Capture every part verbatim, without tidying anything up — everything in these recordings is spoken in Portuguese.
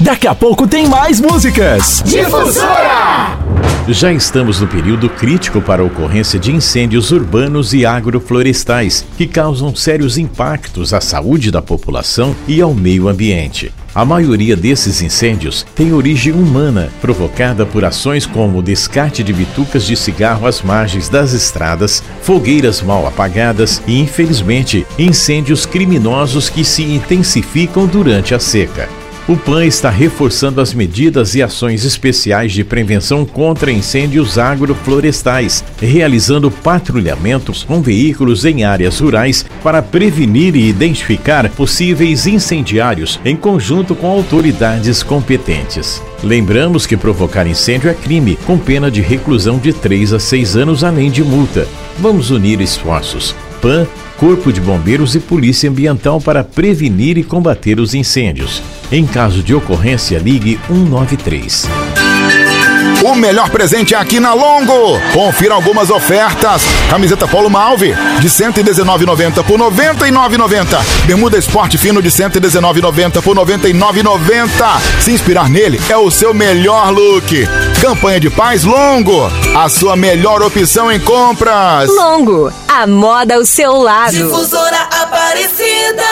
Daqui a pouco tem mais músicas. Difusora! Já estamos no período crítico para a ocorrência de incêndios urbanos e agroflorestais, que causam sérios impactos à saúde da população e ao meio ambiente. A maioria desses incêndios tem origem humana, provocada por ações como o descarte de bitucas de cigarro às margens das estradas, fogueiras mal apagadas e, infelizmente, incêndios criminosos que se intensificam durante a seca. O P A N está reforçando as medidas e ações especiais de prevenção contra incêndios agroflorestais, realizando patrulhamentos com veículos em áreas rurais para prevenir e identificar possíveis incendiários em conjunto com autoridades competentes. Lembramos que provocar incêndio é crime, com pena de reclusão de três a seis anos, além de multa. Vamos unir esforços. P A N, Corpo de Bombeiros e Polícia Ambiental para prevenir e combater os incêndios. Em caso de ocorrência, ligue um nove três. O melhor presente é aqui na Longo. Confira algumas ofertas. Camiseta Polo Malve de cento e dezenove reais e noventa centavos por noventa e nove reais e noventa centavos. Bermuda Esporte Fino de cento e dezenove reais e noventa centavos por noventa e nove reais e noventa centavos. Se inspirar nele é o seu melhor look. Campanha de paz Longo. A sua melhor opção em compras. Longo, a moda ao seu lado. Difusora Aparecida.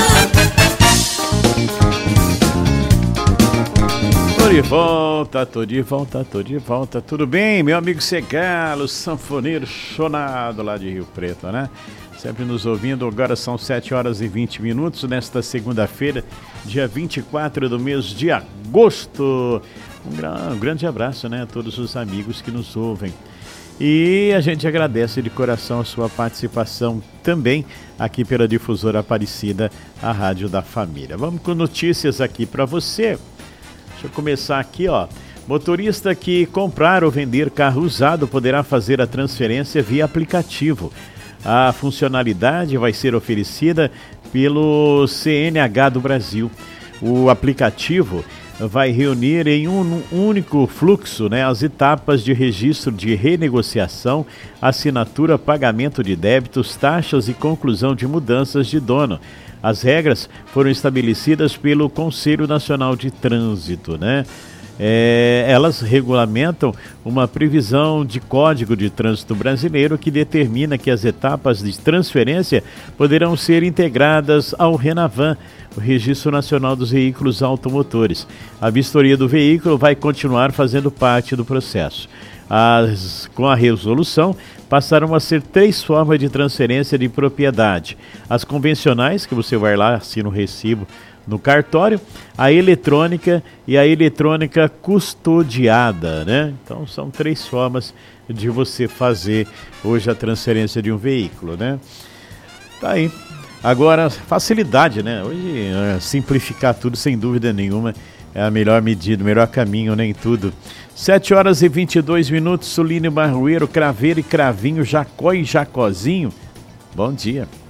Tô de volta, tô de volta, tô de volta. Tudo bem, meu amigo Segalo, sanfoneiro chonado lá de Rio Preto, né? Sempre nos ouvindo. Agora são sete horas e vinte minutos nesta segunda-feira, dia vinte e quatro do mês de agosto. Um, gran, um grande abraço, né, a todos os amigos que nos ouvem. E a gente agradece de coração a sua participação também aqui pela Difusora Aparecida, a Rádio da Família. Vamos com notícias aqui para você. Deixa eu começar aqui, ó. Motorista que comprar ou vender carro usado poderá fazer a transferência via aplicativo. A funcionalidade vai ser oferecida pelo C N H do Brasil. O aplicativo vai reunir em um único fluxo, né, as etapas de registro de renegociação, assinatura, pagamento de débitos, taxas e conclusão de mudanças de dono. As regras foram estabelecidas pelo Conselho Nacional de Trânsito, né? É, elas regulamentam uma previsão de Código de Trânsito Brasileiro que determina que as etapas de transferência poderão ser integradas ao RENAVAN, o Registro Nacional dos Veículos Automotores. A vistoria do veículo vai continuar fazendo parte do processo. As, com a resolução, passaram a ser três formas de transferência de propriedade. As convencionais, que você vai lá, assina o recibo no cartório, a eletrônica e a eletrônica custodiada, né? Então são três formas de você fazer hoje a transferência de um veículo, né? Tá aí. Agora, facilidade, né? Hoje, é, simplificar tudo, sem dúvida nenhuma, é a melhor medida, o melhor caminho, nem tudo. sete horas e vinte e dois minutos, Suline Barroeiro, Craveiro e Cravinho, Jacó e Jacozinho. Bom dia.